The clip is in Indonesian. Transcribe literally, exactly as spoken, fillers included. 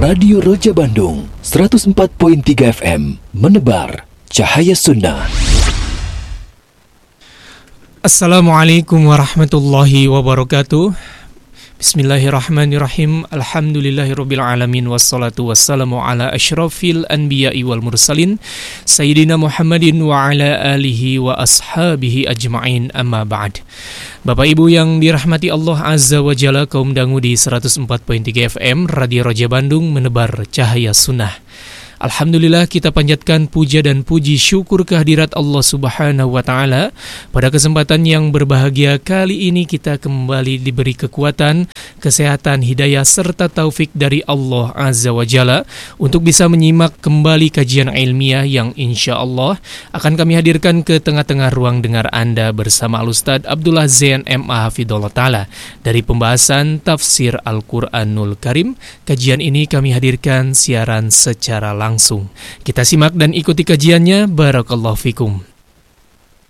Radio Roja Bandung seratus empat koma tiga F M menebar cahaya sunnah. Assalamualaikum warahmatullahi wabarakatuh. Bismillahirrahmanirrahim. Alhamdulillahirabbil alamin wassalatu wassalamu ala asyrafil anbiya'i wal mursalin sayyidina Muhammadin wa ala alihi wa ashabihi ajma'in, amma ba'd. Bapak Ibu yang dirahmati Allah Azza wa Jalla, kaum dangu di seratus empat koma tiga F M Radio Roja Bandung menebar cahaya sunnah. Alhamdulillah, kita panjatkan puja dan puji syukur kehadirat Allah Subhanahu wa Ta'ala. Pada kesempatan yang berbahagia kali ini kita kembali diberi kekuatan, kesehatan, hidayah serta taufik dari Allah Azza wa Jalla untuk bisa menyimak kembali kajian ilmiah yang insya Allah akan kami hadirkan ke tengah-tengah ruang dengar Anda bersama Al-Ustadz Abdullah Zain M A Hafidhullah Ta'ala dari pembahasan Tafsir Al-Quranul Karim. Kajian ini kami hadirkan siaran secara langsung. Langsung. Kita simak dan ikuti kajiannya. Barakallahu fikum.